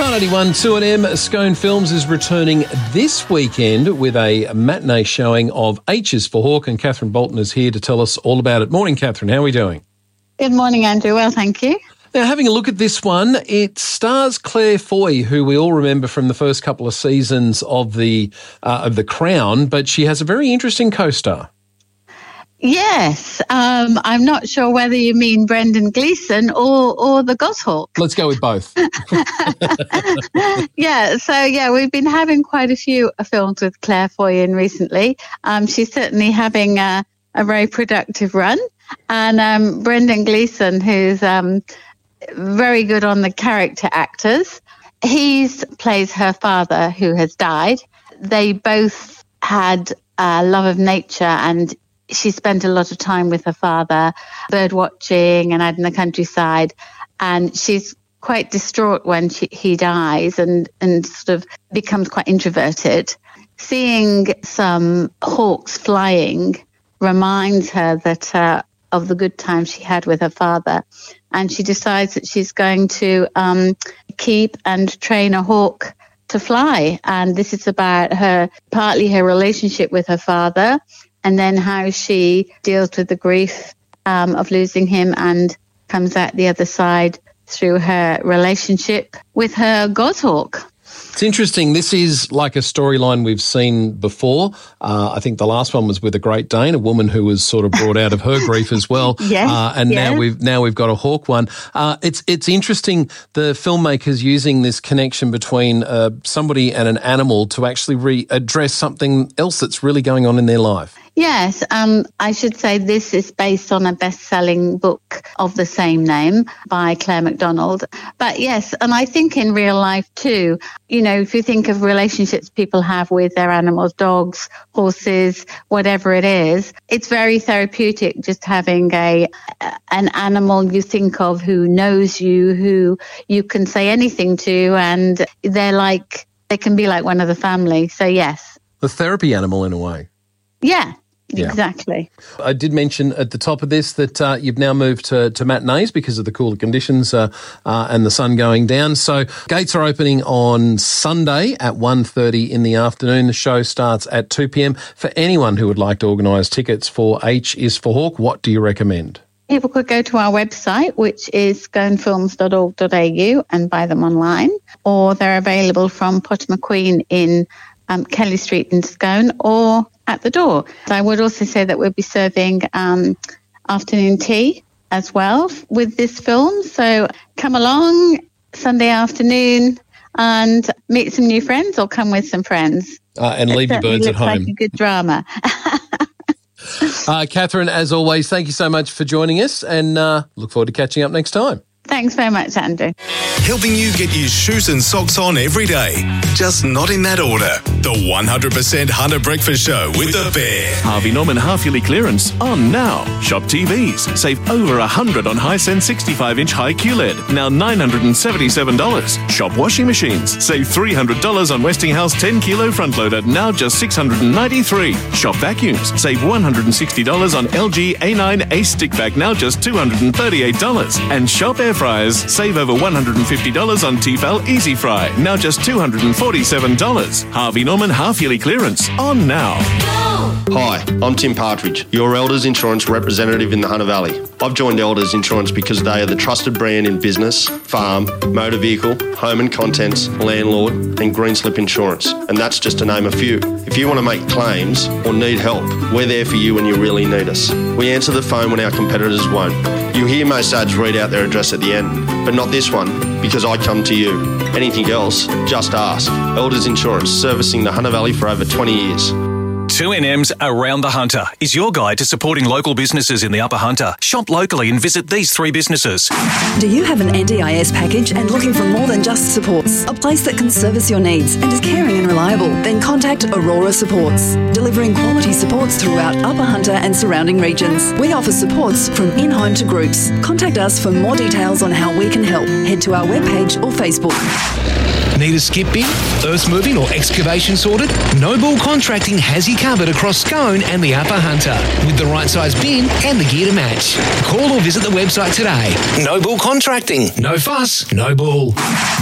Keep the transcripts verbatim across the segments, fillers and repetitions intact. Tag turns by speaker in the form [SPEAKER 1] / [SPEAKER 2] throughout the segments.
[SPEAKER 1] nine eighty-one two N M, Scone Films is returning this weekend with a matinee showing of H is for Hawk, and Catherine Bolton is here to tell us all about it. Morning, Catherine. How are we doing?
[SPEAKER 2] Good morning, Andrew. Well, thank you.
[SPEAKER 1] Now, having a look at this one, it stars Claire Foy, who we all remember from the first couple of seasons of the uh, of The Crown, but she has a very interesting co-star.
[SPEAKER 2] Yes, um, I'm not sure whether you mean Brendan Gleeson or or the Goshawk.
[SPEAKER 1] Let's go with both.
[SPEAKER 2] yeah, so yeah, we've been having quite a few films with Claire Foy in recently. Um, she's certainly having a, a very productive run, and um, Brendan Gleeson, who's um, very good on the character actors, he's plays her father who has died. They both had a love of nature, and she spent a lot of time with her father, bird watching and out in the countryside. And she's quite distraught when she, he dies and, and sort of becomes quite introverted. Seeing some hawks flying reminds her that uh, of the good time she had with her father. And she decides that she's going to um, keep and train a hawk to fly. And this is about her, partly her relationship with her father, and then how she deals with the grief um, of losing him and comes out the other side through her relationship with her goshawk.
[SPEAKER 1] It's interesting. This is like a storyline we've seen before. Uh, I think the last one was with a Great Dane, a woman who was sort of brought out of her grief as well.
[SPEAKER 2] Yes,
[SPEAKER 1] uh, and
[SPEAKER 2] yes.
[SPEAKER 1] now we've now we've got a hawk one. Uh, it's it's interesting. The filmmakers using this connection between uh, somebody and an animal to actually re- address something else that's really going on in their life.
[SPEAKER 2] Yes, um, I should say this is based on a best-selling book of the same name by Claire MacDonald. But yes, and I think in real life too, you know, if you think of relationships people have with their animals, dogs, horses, whatever it is, it's very therapeutic just having a an animal you think of who knows you, who you can say anything to, and they're like, they can be like one of the family. So yes.
[SPEAKER 1] The therapy animal in a way.
[SPEAKER 2] Yeah.
[SPEAKER 1] Yeah.
[SPEAKER 2] Exactly.
[SPEAKER 1] I did mention at the top of this that uh, you've now moved to, to matinees because of the cooler conditions uh, uh, and the sun going down. So gates are opening on Sunday at one thirty in the afternoon. The show starts at two p.m. For anyone who would like to organise tickets for H is for Hawk, what do you recommend?
[SPEAKER 2] People could go to our website, which is scone films dot org dot a u, and buy them online, or they're available from Potter McQueen in um, Kelly Street in Scone, or at the door. So I would also say that we'll be serving um, afternoon tea as well with this film. So come along Sunday afternoon and meet some new friends, or come with some friends.
[SPEAKER 1] Uh, and
[SPEAKER 2] it
[SPEAKER 1] leave your birds at home.
[SPEAKER 2] Like a good drama.
[SPEAKER 1] uh, Catherine, as always, thank you so much for joining us, and uh, look forward to catching up next time.
[SPEAKER 2] Thanks very much, Andrew.
[SPEAKER 3] Helping you get your shoes and socks on every day, just not in that order. The one hundred percent Hunter Breakfast Show with the Bear.
[SPEAKER 4] Harvey Norman half-yearly clearance on now. Shop T Vs. Save over one hundred dollars on Hisense sixty-five inch high Q L E D. Now nine hundred seventy-seven dollars. Shop washing machines. Save three hundred dollars on Westinghouse ten kilo front loader. Now just six hundred ninety-three dollars. Shop vacuums. Save one hundred sixty dollars on L G A nine Ace stick vac. Now just two hundred thirty-eight dollars. And shop air fryers. Save over one hundred fifty dollars on Tefal Easy Fry. Now just two hundred forty-seven dollars. Harvey Norman half-yearly clearance on now.
[SPEAKER 5] Hi, I'm Tim Partridge, your Elders Insurance representative in the Hunter Valley. I've joined Elders Insurance because they are the trusted brand in business, farm, motor vehicle, home and contents, landlord and green slip insurance. And that's just to name a few. If you want to make claims or need help, we're there for you when you really need us. We answer the phone when our competitors won't. You hear most ads read out their address at the end, but not this one, because I come to you. Anything else, just ask. Elders Insurance, servicing the Hunter Valley for over twenty years.
[SPEAKER 6] two N M's Around the Hunter is your guide to supporting local businesses in the Upper Hunter. Shop locally and visit these three businesses.
[SPEAKER 7] Do you have an N D I S package and looking for more than just supports? A place that can service your needs and is caring and reliable? Then contact Aurora Supports, delivering quality supports throughout Upper Hunter and surrounding regions. We offer supports from in-home to groups. Contact us for more details on how we can help. Head to our webpage or Facebook.
[SPEAKER 8] Need a skip bin, earth moving or excavation sorted? Noble Contracting has you covered across Scone and the Upper Hunter with the right size bin and the gear to match. Call or visit the website today. Noble Contracting. No fuss, no bull.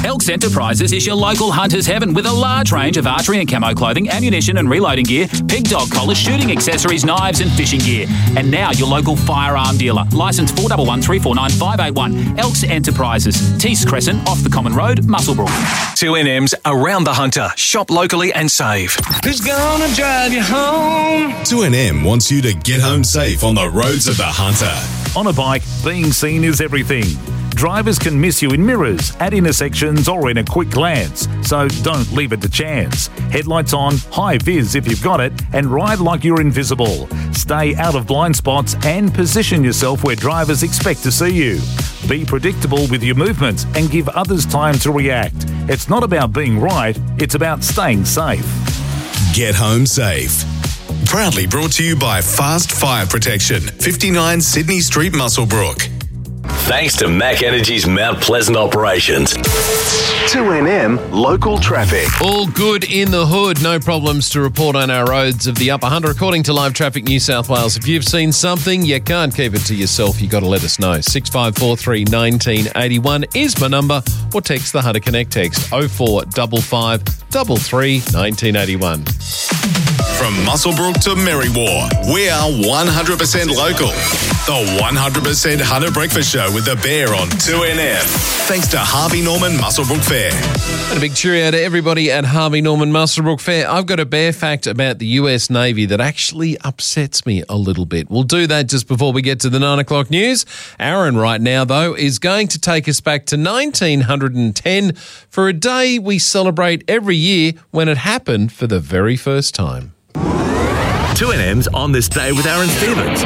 [SPEAKER 9] Elks Enterprises is your local hunter's heaven with a large range of archery and camo clothing, ammunition and reloading gear, pig dog collars, shooting accessories, knives and fishing gear. And now your local firearm dealer. Licence four one one three four nine five eight one. Elks Enterprises, Tees Crescent, off the Common Road, Muswellbrook.
[SPEAKER 6] two N M's Around the Hunter. Shop locally and save.
[SPEAKER 10] Who's gonna drive you home?
[SPEAKER 3] two N M wants you to get home safe on the roads of the Hunter.
[SPEAKER 11] On a bike, being seen is everything. Drivers can miss you in mirrors, at intersections or in a quick glance, so don't leave it to chance. Headlights on, high vis if you've got it, and ride like you're invisible. Stay out of blind spots and position yourself where drivers expect to see you. Be predictable with your movements and give others time to react. It's not about being right, it's about staying safe.
[SPEAKER 3] Get home safe. Proudly brought to you by Fast Fire Protection, fifty-nine Sydney Street, Muswellbrook.
[SPEAKER 12] Thanks to Mac Energy's Mount Pleasant operations.
[SPEAKER 13] two N M local traffic.
[SPEAKER 1] All good in the hood. No problems to report on our roads of the Upper Hunter. According to Live Traffic New South Wales, if you've seen something, you can't keep it to yourself. You've got to let us know. six five four three one nine eight one is my number, or text the Hunter Connect text oh four five five three three one nine eight one.
[SPEAKER 3] From Muswellbrook to Merriwar, we are one hundred percent local. The one hundred percent Hunter Breakfast Show with the Bear on two N M. Thanks to Harvey Norman Muswellbrook Fair.
[SPEAKER 1] And a big cheerio to everybody at Harvey Norman Muswellbrook Fair. I've got a Bear fact about the U S Navy that actually upsets me a little bit. We'll do that just before we get to the nine o'clock news. Aaron right now, though, is going to take us back to nineteen ten for a day we celebrate every year when it happened for the very first time.
[SPEAKER 12] two N M's On This Day with Aaron Stevens.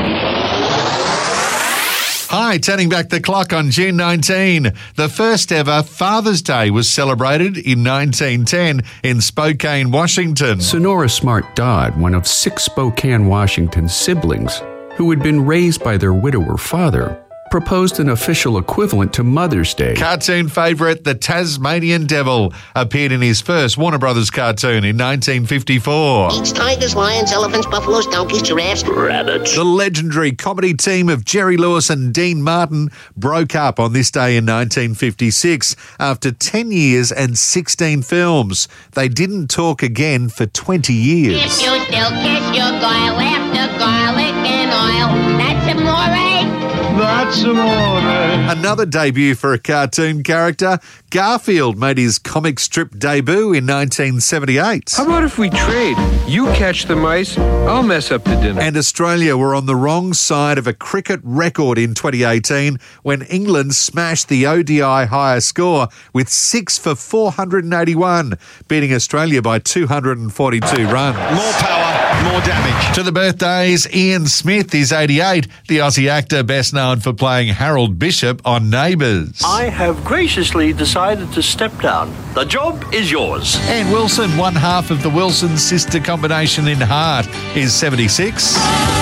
[SPEAKER 14] Hi, turning back the clock on June nineteenth. The first ever Father's Day was celebrated in nineteen ten in Spokane, Washington.
[SPEAKER 15] Sonora Smart Dodd, one of six Spokane, Washington siblings who had been raised by their widower father, proposed an official equivalent to Mother's Day.
[SPEAKER 14] Cartoon favourite, the Tasmanian Devil, appeared in his first Warner Brothers cartoon in nineteen fifty-four.
[SPEAKER 16] Eats tigers, lions, elephants, buffaloes, donkeys, giraffes, rabbits.
[SPEAKER 14] The legendary comedy team of Jerry Lewis and Dean Martin broke up on this day in nineteen fifty-six after ten years and sixteen films. They didn't talk again for twenty years.
[SPEAKER 16] If you still kiss your guile after garlic and oil, that's amore.
[SPEAKER 14] That's amore. Another debut for a cartoon character. Garfield made his comic strip debut in nineteen seventy-eight.
[SPEAKER 17] How about if we trade? You catch the mice, I'll mess up the dinner.
[SPEAKER 14] And Australia were on the wrong side of a cricket record in twenty eighteen when England smashed the O D I higher score with six for four hundred eighty-one, beating Australia by two hundred forty-two runs.
[SPEAKER 18] More power, more damage.
[SPEAKER 14] To the birthdays, Ian Smith is eighty-eight, the Aussie actor best known for playing Harold Bishop on Neighbours.
[SPEAKER 19] I have graciously decided to step down. The job is yours.
[SPEAKER 14] Anne Wilson, one half of the Wilson sister combination in Heart, is seventy-six.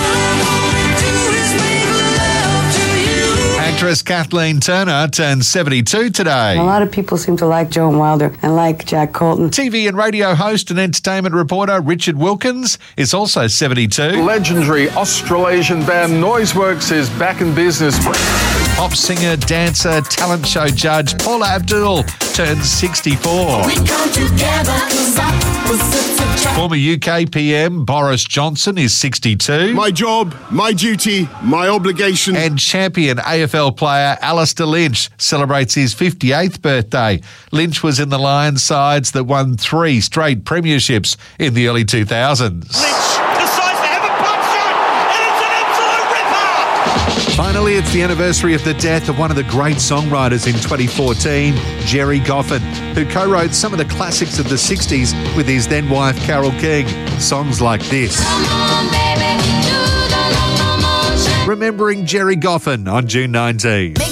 [SPEAKER 14] Actress Kathleen Turner turns seventy-two today.
[SPEAKER 20] A lot of people seem to like Joan Wilder and like Jack Colton.
[SPEAKER 14] T V and radio host and entertainment reporter Richard Wilkins is also seventy-two.
[SPEAKER 21] Legendary Australasian band Noiseworks is back in business.
[SPEAKER 14] Pop singer, dancer, talent show judge Paula Abdul turns sixty-four.
[SPEAKER 22] We come together 'cause opposites attract.
[SPEAKER 14] Former U K P M Boris Johnson is sixty-two.
[SPEAKER 23] My job, my duty, my obligation.
[SPEAKER 14] And champion A F L player Alistair Lynch celebrates his fifty-eighth birthday. Lynch was in the Lions sides that won three straight premierships in the early two thousands. Finally, it's the anniversary of the death of one of the great songwriters in twenty fourteen, Jerry Goffin, who co-wrote some of the classics of the sixties with his then-wife Carole King. Songs like this.
[SPEAKER 22] Come on, baby, do the locomotion.
[SPEAKER 14] Remembering Jerry Goffin on June nineteenth.